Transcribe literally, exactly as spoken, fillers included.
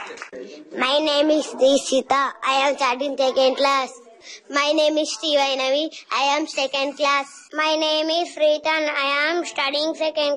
My name is Dishita. I am studying second class. My name is Srivainavi. I am second class. My name is Freetan. I am studying second